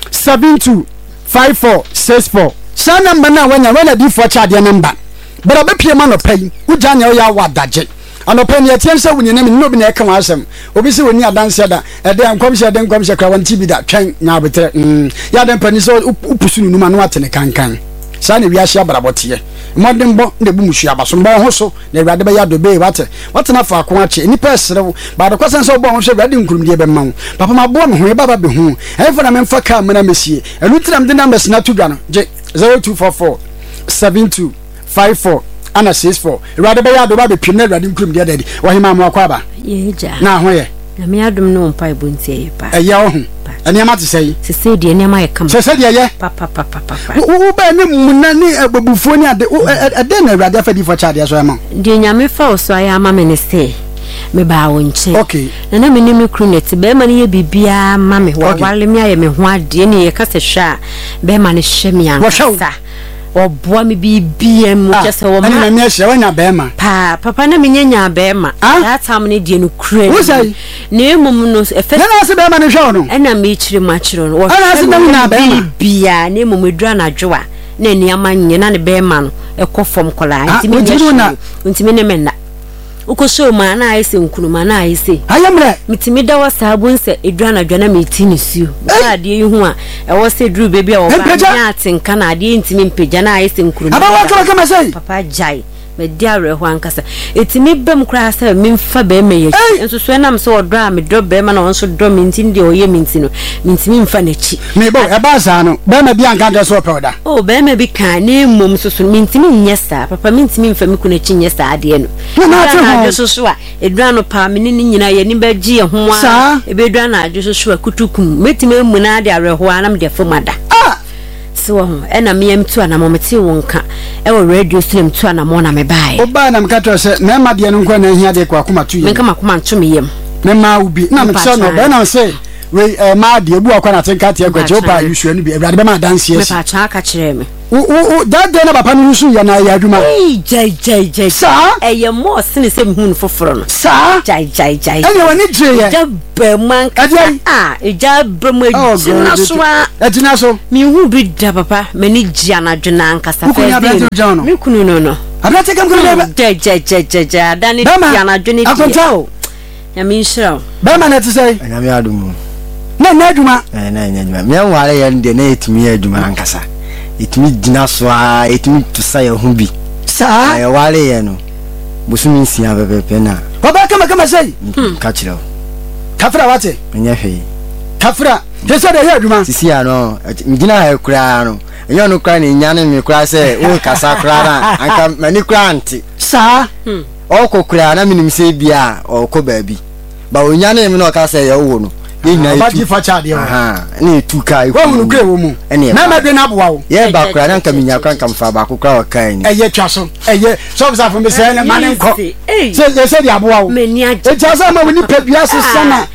725464 sa number na wanya di for charge number bara be pie ma no pai uja nya o ya wadaje anope ne atiense wunyene me no bi na eka wasem obi se woni adanse da ede ankomse kwa wanti bi da twen nya betre ya den pani so upusu nunu ma no atene kankan sa ne wiase abrabote modern bo nde bu musu abaso mbo ho so na awade be ya do be wate na fa ko ache ni pesrew ba do kwasen so bo ho hwe awade nkurumde be ma papa ma bo me ho baba be ho e fa na me fa ka mena mesie elu tram de numbers na tudwa no je 0244 7254 ana 64 awade be ya do ba be pim na awade nkurumde daddy wo hima ma kwa ba yeja na ho ye na me adum no mpa ebuntie pa eya wo ho ene ma te sei se de ene ma ye kam se de ye papa wo ba ne munna ni ababufuo ni ade na awade afadi for charge so ma de nyame fa o so aya ma me ne se me ba wo nche okay na me ni me krunet be ma ne ye bibia ma me wa wale me aye me ho ade ne ye ka se hwa be ma ne hye me ansa oboa me bibia mu kese wo ma na me hye wanya be ma papa na me nyanya be ma that time ne de no kure ne mum no efe na se be ma ne hwe no na me chire ma chire no wo na be ma bibia ne mum edura na dwoa na eniama nye na ne be ma no ekofom kola ntimi ne me na ukoso ma na ayese nkunuma na ayese ayamre mitimi da wa sabun se edura na dwana meti ni suo na de hu a ewo se duru bebi a wo ba nya atenka na de ntimi mpeja na ayese nkunuma aba wa kama sei papa jai me diare ho ankasa etimi bem kra sa memfa be me ye enso so na me so odra me do be ma na onso do me ntin de oye me ntin no ntimi mfa na chi me bo e ba sa no be me bi anka de so pewda be me bi kan na mum so so me ntimi nyesa papa me ntimi mfa me kuna chi nyesa ade no na so so a edra no pa me ni nyina ye ni ba gi ye ho a e be edra na ade so so a kutukum metimi mu na ade areho a na me de fomada so ena me mtu ana mometi wonka e wo radio stream tu ana mo na me bae oba na mkato se na ma de no nkwa na hia de kwa kuma tu ye me kama kuma nto me yem me ma ubi na me so no be na se we ma de ebu akwa na tenka te kwa chopa yusu anu bi e be ma dance yes me pa cha ka kire me that day na papa no yusu ya na ya adwuma jai sa ye mo sene se mhun foforo no sa jai anya wani je ye be man ka eja be mo ejina so ejina so mi hu bi da papa me ni gia na dwena nkasa fe mi kunu no abata kam kunu jai dani gia na dwena akonta Yami shira. Be ma na ti say. Nyame adum. Na adwuma. Na adwuma. Me nware ye de na etimi adwuma ankasa. Etimi gina so a etimi to say ho bi. Sa. Ya ware ye no. Busumi nsia pepepe na. Baba kama say. Ka kire. Kafra wate. Enya hwe. Kafra. Tese de ye adwuma. Sisi ano. Migina ha kura no. Enyo no kura ni nyane me kura say o kasa kura na anka mani kura anti. Sa. Okokura na minim se bia okọ baabi ba onyane me no ka say ye wo no ye nyina ba ji fa cha de aha na etuka wo hunu kre wo mu na ma de na boa wo ye ba kura na nka minya kura nka mfa ba kokura wa kai ni eye twa so eye so za fo me say na mane nko se de aboa wo e cha sa ma wo ni padua se sana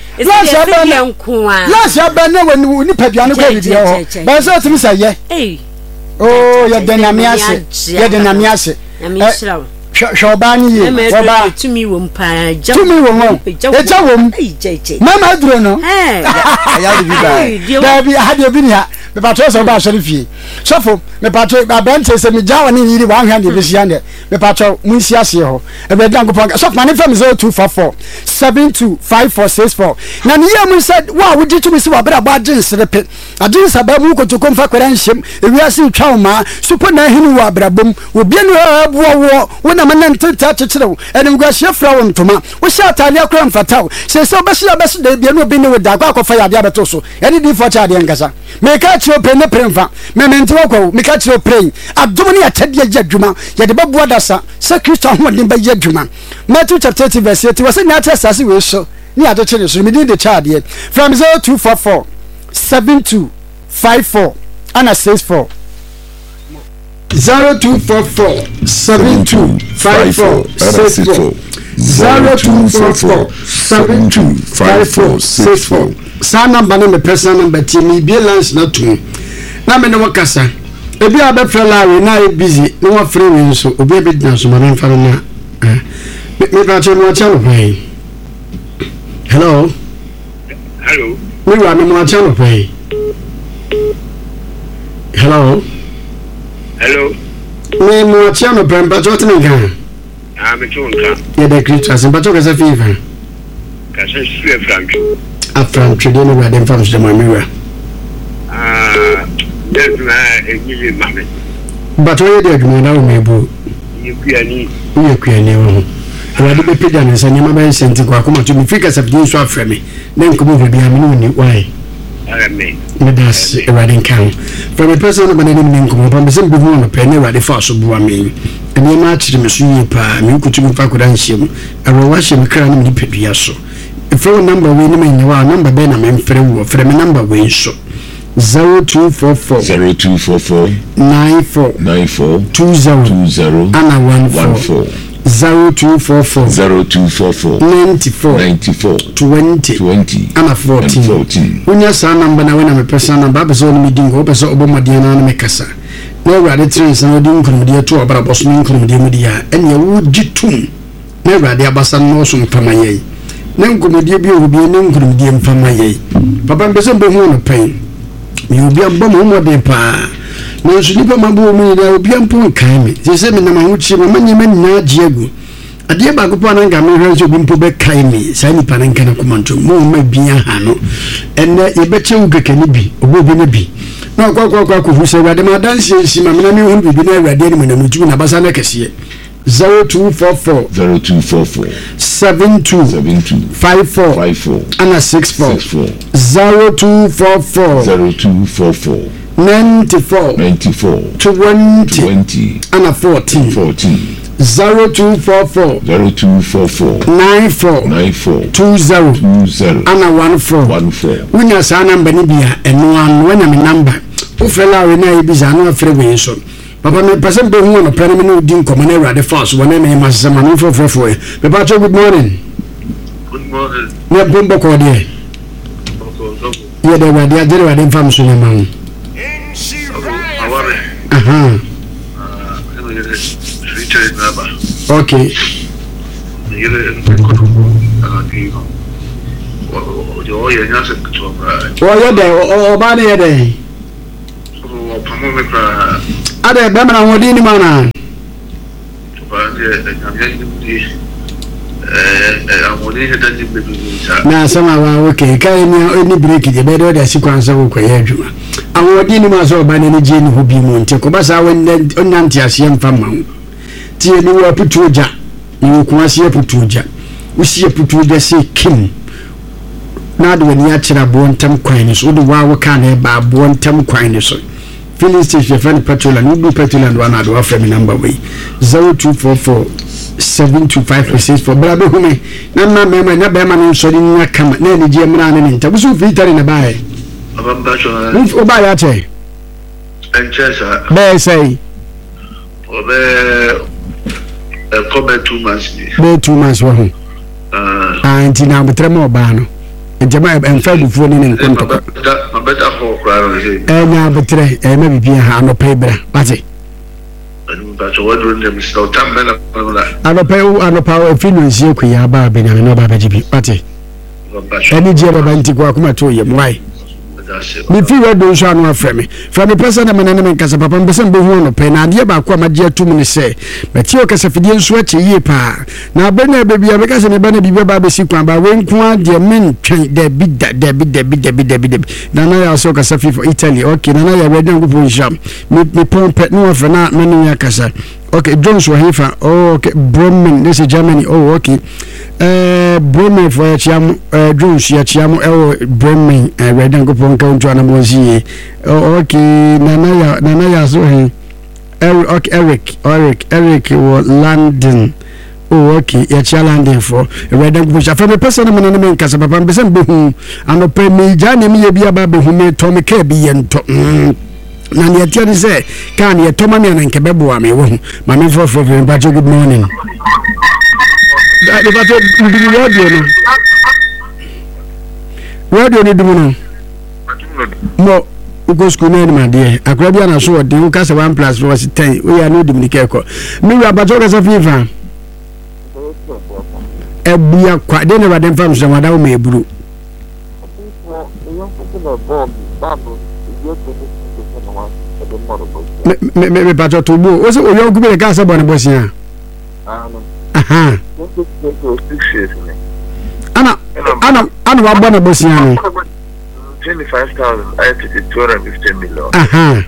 la sha ba na wo ni padua no kwa bi ho ba so timi say ye oh ye de na mi ase Shobani ye Boba to me won pa to me won eja won mama duro no ya bi ba da bi ha de bi ni ha me patro so ba so fie sofo me patro abante se me jawa ni yiri wa hwa de bi sia de me patro mun sia se ho e be dan go sofo mani fam 0244 725464 na ni ye mun said wa wo ji to me se wa bra ba jin serepe adin saba mu ko to kom fa kwara nhyem ewiase twa ma supo na hinu wa brabom obi no abuo wo na man ntata kyekyerew enim gwahye fra wo ntoma wo hye atale akora mfataw se se obehye abese de bia no obi ne wo da kwa kofa ya bia beto so ene di fo cha de ngasa me ka chiro pe ne premfa me mente wo kwa me ka chiro pre adom ne atade agya dwuma ye de babu adasa se Kristo ho de ba agya dwuma Matthew chapter 30 verse 8 was na atasa we so ni ado kyere so me di de cha de from 0244 7254 ana 64 0244 7254 0244 7254 sa number na me personal number ti me bi lance na to na me ne wakasa ebi abefra lawe na e busy no wa free we so obi e bidna so ma me fa na me ba che no channel pay hello we wa me no channel pay hello me mo channel pay ba jo tin kan me chonka ye de Kristo asen ba jo ka se fifa ka se sue franco afran twede no wa dem fam so ma mewa there's na egili mame but we dey adwuma na o mebu you kuani wo awade be peda ne sanya ma ba senti kwa kuma to me fika sabdi so afra me na nkomo bi bia me ni why amen me das awade kan from a person na ne me nkomo pa me sem bi hu no pe ne awade fa so bua me ene ma akire me so yi pa me kutu mi fa koda nhyem awo wa hye me kra ne pedua so phone number we ni me nyawa number be na me mfre wo frɛ me number we so 0244 94 20 ana 14 0244 94 20 ana 14 unya sa number na we na me personal number be so no me dingo be so obomade na me kasa na awurade trends na odi nkrumde to obara boso nkrumde mu dia ene wo gitum na awurade abasa no so mpama yei na nkrumde bi obi ne nkrumde mpama yei papa mbese mbe hu no pen mi obi amba mo mo de pa na so nipa mabo mu ni obi ampo kan me se me na ma ho chi ma nyema nyina giegu ade ba gopa na nga me hwan so bi mpo be kan me sai nipa na nka na komanto mo ma bia ha no enne ye be che ugeke ni bi obi ne bi na kwa ko hu se wade ma danse si ma me na hu bi na awurade ni mo na mutu na basa na kese 0244 72 54 ana 64 0244 94 20 ana 14 0244 94 20 ana 14 unya sa number ni bia eno an wanya me number ufrela we na ibiza no afre we so papa me person be hu no pere me no din komo na awurade fast wona me masema no fofofo be ba good morning ne bombo ko de ye de wa de ajere wa de fam so nyama hu okay o de o ba de de ade be mana wodi ni mana na sama wa okay kai ni break je be do da si kwansa ko ya adwuma awodi ni ma so ba ne je ni ho bi mu nte ko ba sa wonnante ase mfa ma tie ni wa putuja ni ko ase putuja usie putuja se kim na do ni a kira bo ntam kwan ni so do wa wo ka na ba bo ntam kwan ni so filling station fan petrol and ubu petrol and one ado after me number way 02447256 for brabe hume na mema na be ma no so ni kama na ni je mra ne nta busu fitari na bae abamba chona o ba ya che enchesa be say o be come 2 months be 2 months wa hu anti na betre mo ba no jama enfa dufuo ni nkonto mabeta ho kwaro he nya betre ma bibi ha no pebra bate bacho wadro ndem so tambela ano pa finance ku ya ba be na no ba jibi bate ani je ba nti kwa kuma to ye mwai mi fi we do so anu afreme from the person na manane men kasa papa mbese mbe hu no pe na ade ba kwa magie atum ni se beti o kasa fidie nso ache yie pa na be na bebia be kasa ne ba na bibe ba be si kwa ba we nku ade men twen de bi na na ya so kasa fi for Italy okay na ya we dan go po sham mi pompe no afre na manu ya kasa okay Jones wa hifa oh okay Bremen this is Germany oh okay Bremen for chiam Jones ya chiam Bremen we dan go po nka ntu na mo zie oh okay na ya so he Eric wo London oh okay ya chia London for we dan go from the person na me men kasa papa be sem be hu anope me ja ne me ye bia ba be hu me to me ka bi ye nto na ne atia ni se ka ne to ma me na nke bebo ame wo ma me for good morning da de bato ndi radio ni dumo no ugo school na ma de akra bia na so ode u ka se 1 plus 4 10 we ya no dimini keko mi wa bato ka se fifa ebia kwa de ne ba de fam so wada o me eburu me bato to bu o se o yo gube ka se bo ne bosia aha ana wa bo ne bosia no 25,000 I took 250 million aha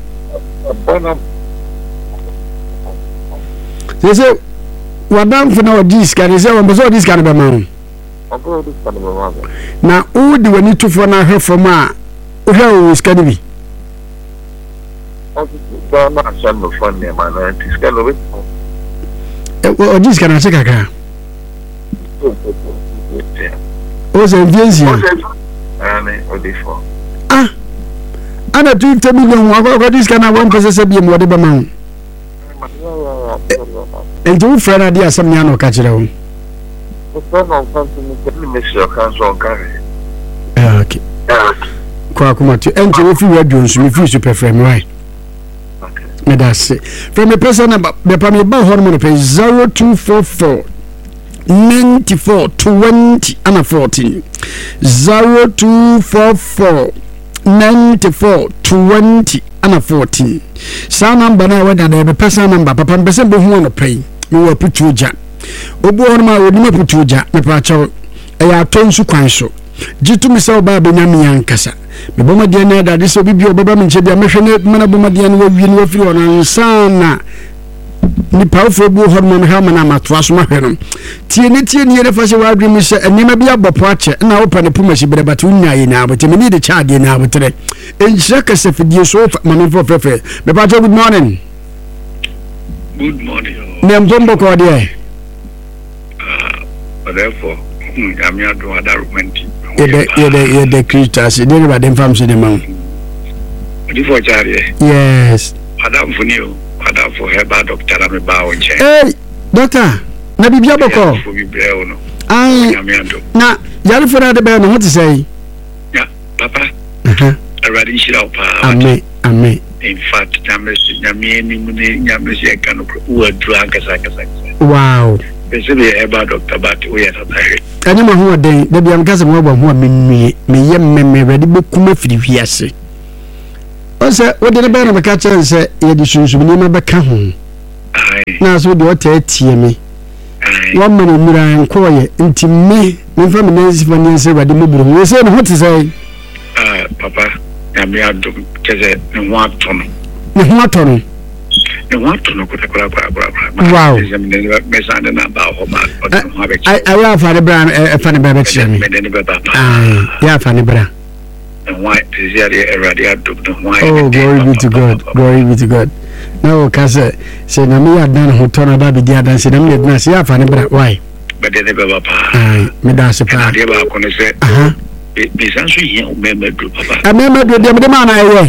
se wadam funa o diska ne se o mbo so diska ne be ma na o di wani tufo na hwefo ma o hwe o diska ne bi na asan mo fon ne ma na diska no be o diska na se kaka o se viensia odifo ana 20 million wa diska na 1% bi mo de be ma enti friend dia asem nya no ka kire wo okay kwa kuma tu enti wo fi radio nsu mi fi super frame right me da se from the person number be pa me ba hormone pe 0244 94 20 and 14 0244 94 20 and 14 sa number na we da be person number papa mbese be hu no pay me wo putuja obu on ma odi ma putuja me pa chawo e ya tonsu kwan so jitu mi se oba be nyame yankasa me boma de na da de so bibi obaba me nche bia me hwe ne mana boma de na wawie ne wafiri ona sana ni pawfo bu hormone ha mana matwa so ma hwe no tie ne ne fa se wa adwe mi se enima bia bopo ache na wo pa ne puma shi bere batu nyaye na abote me ni de cha de na abotre enhira kase fidie so ma me fo fefe me pa good morning me mtombo ko de therefore I'm here to argument ye the creatures they never them from cinema before Charlie yes Madam Funio Madam for her bad doctor am ba o che hey doctor na bibia boko ai na yari fora de be no what say ya papa already shira pa amen in fact nyame ni mu ni nyame se kan ko wa dra kasa wow ese be e ba doctor but we are not ani ma ho den da bia mkasa mo ba ho me yem ready be kuma firi wiase o se o de be na me ka chen se ye di sunsun ni ma be ka ho ai na so de o ta tie me one man in Miran Koye, into me, my family is when you say, Ready Mobile. We say, what to say? Papa, I'm here to get a water. Water. Wow. I have had a brand, a funny baby. Yeah, funny brand. And why is there? Oh, glory be to God. Glory be to God. No, Casa said, Namia done who turn about the other and said, I'm not see a funny brand. Why? But they never Medas a part. I remember the man I wear.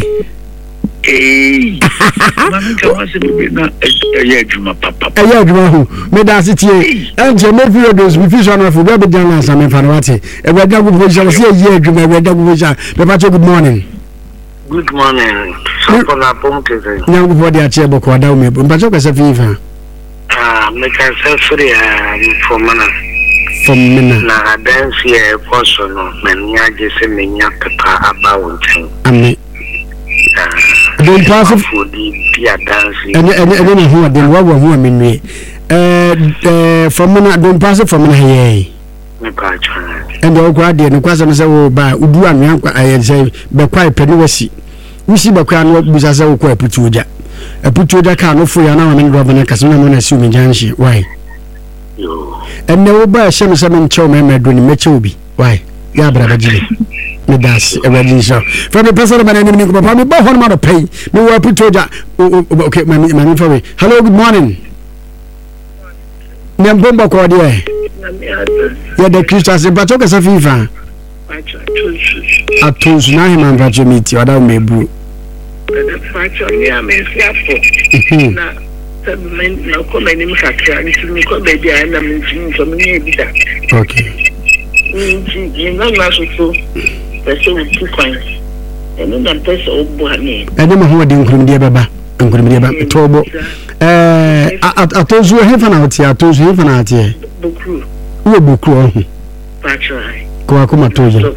Medas it here. And Jamaica those vision of Rabbi Jonas and Fanwati. A red dog was a year, you may read good morning. Good morning. Now, before the Achebo Quadam, but as a fever. Make myself free for Mana. From Mina. Now, I dance here, person of Mania, just a mania papa about him. Don't pass it for the Pia dancing. And then who are the woman me. From Mina, don't pass it from Mina. And the old guardian, the question say, by Udu and Yanka, I say, but quite penny. We see Bakan what was as a quite putuja. A putuja can offer an arm and governor Casino assuming Janshi. Why? And no by some chow member doing Mechobi. Why? Yabra Jimmy. Medas, a wedding show. From the person of my enemy, Papa, me both on pay. No, I putuja. Okay, my info. Hello, good morning. Nyambomba kwa die. Ya de Christus but talk as a fever. Atos na him and vachomiti oda mebu. The factor ya me fiafo. Na seven na ko many me kakra nti ko baby I na me nti so me bi da. Okay. Nti na na so person with two coins. And then person obo ani. Ede ma ho de nkurumde baba. Nkurumde ba tobo. Atozu hefa na oti atozu hefa na ati. Bukru. Wo bukru ho. Factor. Kwa kuma toyo.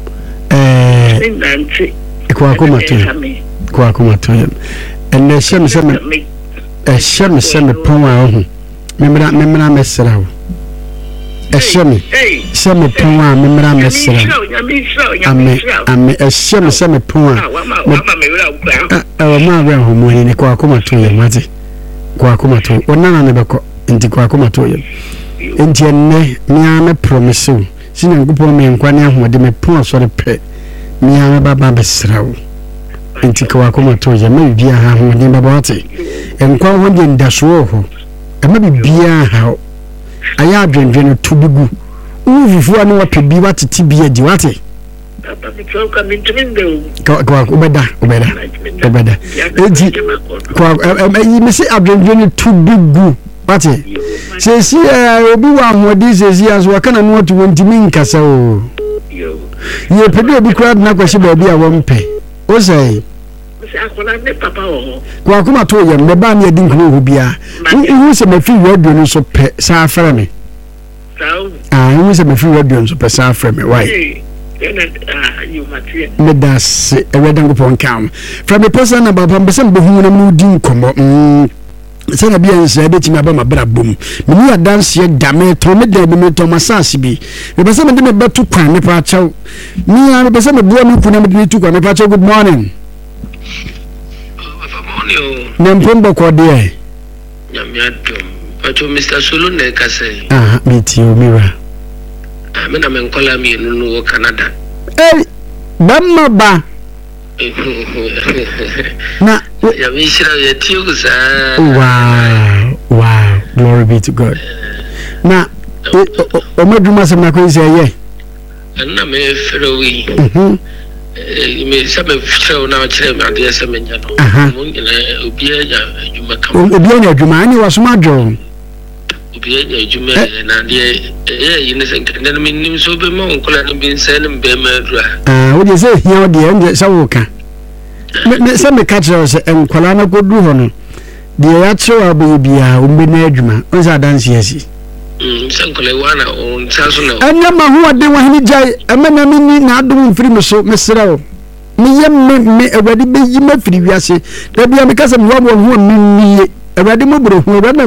Kwa kuma toyo. Kwa kuma toyo. Ene shem shem ponwa ho. Memra mesra ho. Shem ponwa memra mesra. Ame shem ponwa. Ma we ho mo ni kwa kuma toyo mate. Kwa kuma toyo. Onana ne beko nti kwa kuma toyo. Nti ene me ame promise o. Sina ngupo me nkwane ahode me pon so de pe mi ame baba besrawo enti kwa koma toje me bia ha ho de baba wate enkwa ho de ndaso ho e me bia ha aya adwendwe no tubigu uvufu anu wape bi watete bia di wate kwa ubeda enti kwa me se adwendwe no tubigu wate sesi obi wa ahodi sesi aso wakana no to wontimi nkasa o ye pede obi crowd na kwashi ba obi a wompe o say akola ne papa o kwa kuma to ye me ba na edi nkuru ho bia hu se me fi radio no so pe sa afra me hu se me fi radio no so pe sa afra me why me das e wedan go pon kam from the person na baba mbese mbehu na mu di nkomo sana bia nse de timi aba mabra bom me ya dance ye dame to me de me to masase bi me bese me de me betu kwan ne pa chaw me ya me bese me bua me kuna me de tu kwan ne pa chaw good morning Nempombo kwa die nyamiadom pacho Mr. Solo ne kase miti o mira me na me nkola mi no Canada bamma ba na ya mi shira ya tiusa wow glory be to God na o maduma se na ko ise ye na me ferowi me sabe firo na chire me ade se me nya no mo nyina obi anya adwuma kam obi anya adwuma ani wasoma dwo obi anya adwuma na de yine se nkene me nim so be mo nkola no bi nse ne be ma dura wo de se hia wo de nje sa wo ka me se me catch se enkola na kodu ho no de ya chewa bo bia o mbe na adwuma o sa dance yesi sankola wana on saso na anya ma ho de wa hini jai amana mi na adum mfiri me so mesrawo me yem me awadi be yi ma firi wiase da bia me kasa me wa ho mi ni awadi mo bro ho